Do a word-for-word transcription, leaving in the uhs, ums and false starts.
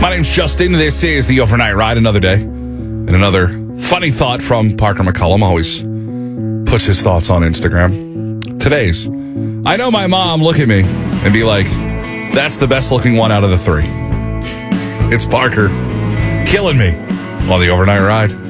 My name's Justin. This is the Overnight Ride, another day. And another funny thought from Parker McCollum. Always puts his thoughts on Instagram. Today's, I know my mom look at me and be like, that's the best looking one out of the three. It's Parker killing me on the Overnight Ride.